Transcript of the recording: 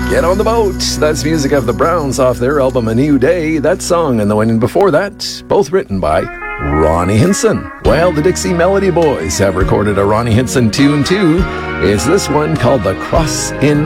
Get on the boat. That's music of the Browns off their album A New Day. That song and the one before that, both written by Ronnie Hinson. Well, the Dixie Melody Boys have recorded a Ronnie Hinson tune too. Is this one called The Cross in